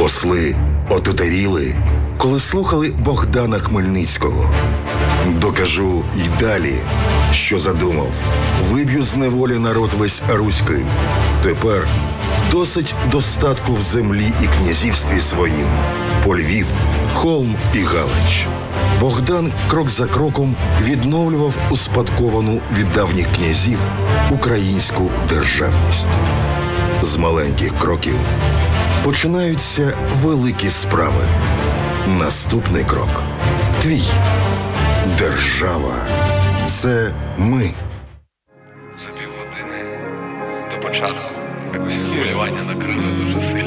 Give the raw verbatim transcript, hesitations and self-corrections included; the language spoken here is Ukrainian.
Посли отутаріли, коли слухали Богдана Хмельницького. Докажу й далі, що задумав. Виб'ю з неволі народ весь руський. Тепер досить достатку в землі і князівстві своїм. По Львів, Холм і Галич. Богдан крок за кроком відновлював успадковану від давніх князів українську державність. З маленьких кроків починаються великі справи. Наступний крок – твій. Держава – це ми. За півгодини до початку якось хвилювання накрили дуже сильно.